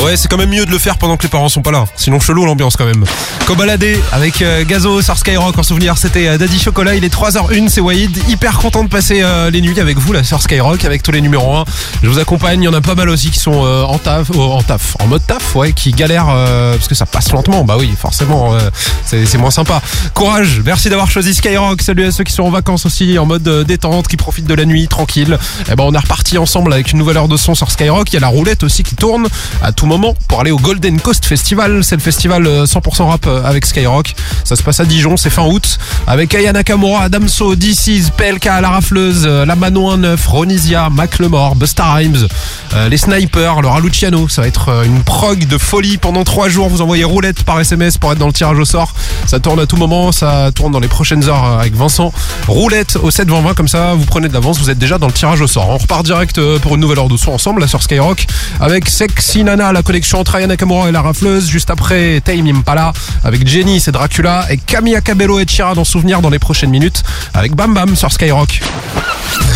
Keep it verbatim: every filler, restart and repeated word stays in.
Ouais, c'est quand même mieux de le faire pendant que les parents sont pas là. Sinon chelou l'ambiance quand même. Cobaladé avec euh, Gazo sur Skyrock. En souvenir, c'était euh, Daddy Chocolat. Il est trois heures une, c'est Wahid. Hyper content de passer euh, les nuits avec vous là sur Skyrock, avec tous les numéros un. Je vous accompagne. Il y en a pas mal aussi qui sont euh, en taf, oh, en taf, en mode taf, ouais, qui galèrent euh, parce que ça passe lentement. Bah oui, forcément, euh, c'est, c'est moins sympa. Courage. Merci d'avoir choisi Skyrock. Salut à ceux qui sont en vacances aussi, en mode euh, détente, qui profitent de la nuit tranquille. Et ben on est reparti ensemble avec une nouvelle heure de son sur Skyrock. Il y a la roulette aussi qui tourne à tout moment pour aller au Golden Coast Festival. C'est le festival cent pour cent rap avec Skyrock. Ça se passe à Dijon, c'est fin août. Avec Aya Nakamura, Adamso, D C's, P L K, La Rafleuse, La Manon un neuf, Ronisia, Macklemore, Busta Rhymes, euh, les Snipers, Laura Luciano. Ça va être euh, une prog de folie pendant trois jours. Vous envoyez roulette par S M S pour être dans le tirage au sort. Ça tourne à tout moment, ça tourne dans les prochaines heures avec Vincent. Roulette au sept vingt vingt, comme ça vous prenez de l'avance, vous êtes déjà dans le tirage au sort. On repart direct pour une nouvelle heure de son ensemble là sur Skyrock avec Sexy Nana, la collection entre Aya Nakamura et La Rafleuse. Juste après Tame Impala avec Jenny, c'est Dracula, et Camilla Cabello et Chira dans Souvenir dans les prochaines minutes avec Bam Bam sur Skyrock.